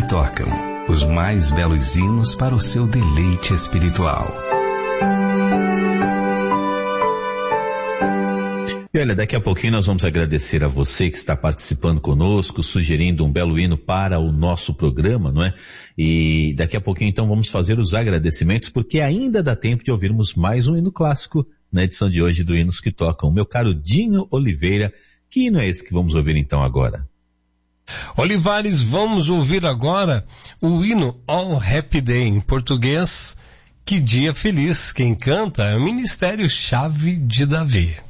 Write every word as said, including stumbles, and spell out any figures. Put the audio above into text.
tocam, os mais belos hinos para o seu deleite espiritual. E olha, daqui a pouquinho nós vamos agradecer a você que está participando conosco, sugerindo um belo hino para o nosso programa, não é? E daqui a pouquinho então vamos fazer os agradecimentos, porque ainda dá tempo de ouvirmos mais um hino clássico na edição de hoje do Hinos que Tocam. Meu caro Dinho Oliveira, que hino é esse que vamos ouvir então agora? Olivares, vamos ouvir agora o hino All Happy Day, em português, Que Dia Feliz. Quem canta é o Ministério Chave de Davi.